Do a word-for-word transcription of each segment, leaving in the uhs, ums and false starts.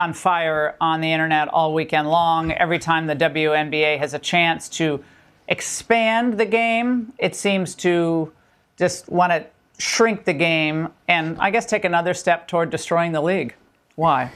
on fire on the internet all weekend long. Every time the W N B A has a chance to expand the game, it seems to just want to shrink the game and I guess take another step toward destroying the league. Why?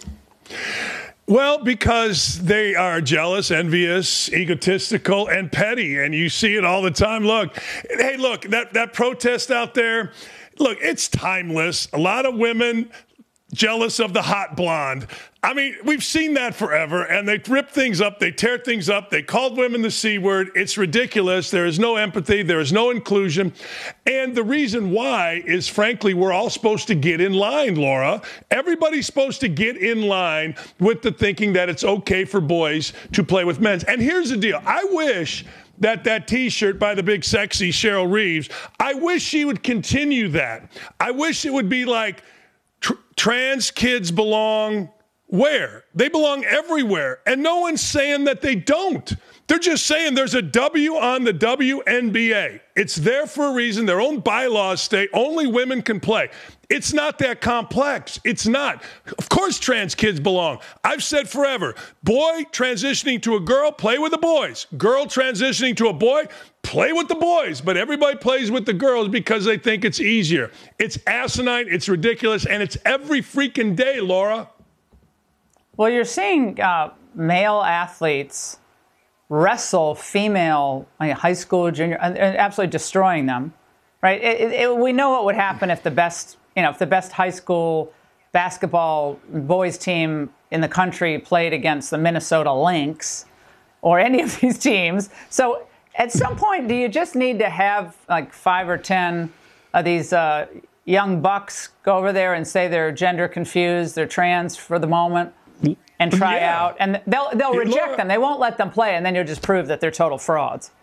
Well, because they are jealous, envious, egotistical, and petty, and you see it all the time. Look, hey, look, that, that protest out there, look, it's timeless. A lot of women jealous of the hot blonde. I mean, we've seen that forever, and they rip things up, they tear things up, they called women the C word. It's ridiculous. There is no empathy. There is no inclusion. And the reason why is, frankly, we're all supposed to get in line, Laura. Everybody's supposed to get in line with the thinking that it's okay for boys to play with men. And here's the deal. I wish that that T-shirt by the big sexy Cheryl Reeves, I wish she would continue that. I wish it would be like, Tr- trans kids belong where? They belong everywhere. And no one's saying that they don't. They're just saying there's a W on the W N B A. It's there for a reason. Their own bylaws state only women can play. It's not that complex. It's not. Of course trans kids belong. I've said forever, boy transitioning to a girl, play with the boys. Girl transitioning to a boy, play with the boys. But everybody plays with the girls because they think it's easier. It's asinine, it's ridiculous, and it's every freaking day, Laura. Well, you're seeing uh, male athletes wrestle female I mean, high school, junior, and, and absolutely destroying them, right? It, it, it, we know what would happen if the best, you know, if the best high school basketball boys team in the country played against the Minnesota Lynx or any of these teams. So at some point, do you just need to have like five or ten of these uh, young bucks go over there and say they're gender confused, they're trans for the moment, and try yeah. out, and they'll they'll reject Laura, them. They won't let them play, and then you'll just prove that they're total frauds.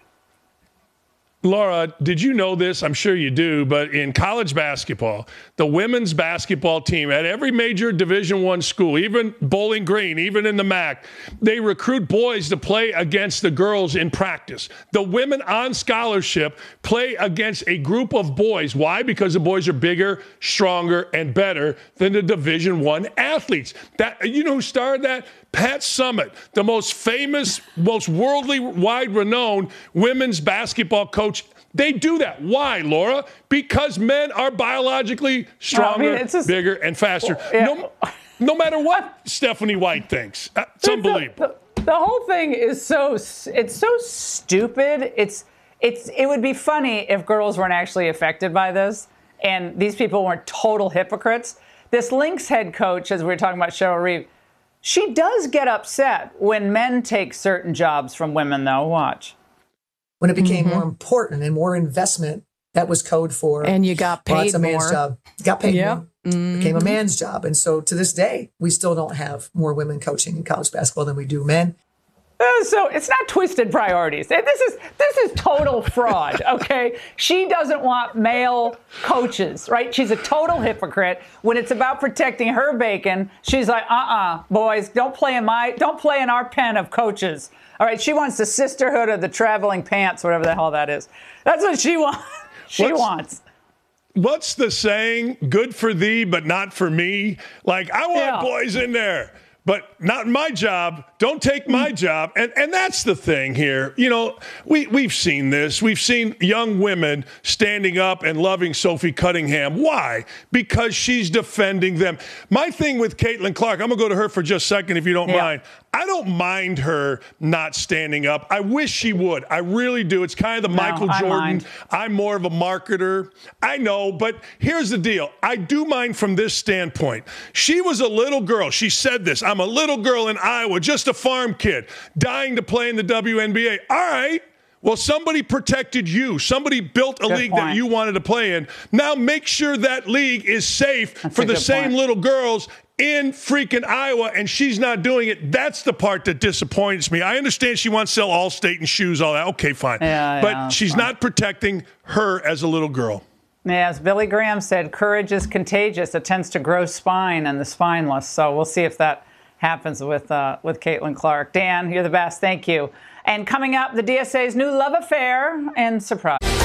Laura, did you know this? I'm sure you do, but in college basketball, the women's basketball team at every major Division One school, even Bowling Green, even in the M A C, they recruit boys to play against the girls in practice. The women on scholarship play against a group of boys. Why? Because the boys are bigger, stronger, and better than the Division One athletes. That, you know who started that? Pat Summitt, the most famous, most worldly wide renowned women's basketball coach. They do that. Why, Laura? Because men are biologically stronger, no, I mean, just, bigger, and faster. Well, yeah. no, no matter what Stephanie White thinks. It's unbelievable. The, the, the whole thing is so, it's so stupid. It's, it's, it would be funny if girls weren't actually affected by this and these people weren't total hypocrites. This Lynx head coach, as we were talking about Cheryl Reeve, she does get upset when men take certain jobs from women, though. Watch. When it became mm-hmm. more important and more investment, that was code for. And you got paid well, it's a more. man's job. Got paid yep. more. Mm-hmm. Became a man's job. And so to this day, we still don't have more women coaching in college basketball than we do men. Uh, so it's not twisted priorities. This is this is total fraud, okay? She doesn't want male coaches, right? She's a total hypocrite. When it's about protecting her bacon, she's like, uh-uh, boys, don't play in my, don't play in our pen of coaches. All right, she wants the sisterhood of the traveling pants, whatever the hell that is. That's what she wants. She What's- wants. What's the saying? Good for thee, but not for me. Like, I want Yeah. boys in there, but not my job. Don't take my job. And and that's the thing here. You know, we, we've seen this. We've seen young women standing up and loving Sophie Cunningham. Why? Because she's defending them. My thing with Caitlin Clark, I'm going to go to her for just a second if you don't yeah. mind. I don't mind her not standing up. I wish she would. I really do. It's kind of the no, Michael I Jordan. Mind. I'm more of a marketer. I know, but here's the deal. I do mind from this standpoint. She was a little girl. She said this. I'm a little girl in Iowa, just a farm kid, dying to play in the W N B A. All right. Well, somebody protected you. Somebody built a good league point. that you wanted to play in. Now make sure that league is safe That's for the good same point. little girls in freaking Iowa, and she's not doing it. That's the part that disappoints me. I understand she wants to sell Allstate and shoes, all that. Okay, fine. Yeah, but yeah, she's fine. not protecting her as a little girl. Yeah, as Billy Graham said, courage is contagious. It tends to grow spine and the spineless. So we'll see if that happens with uh, with Caitlin Clark. Dan, you're the best. Thank you. And coming up, the D S A's new love affair and surprise.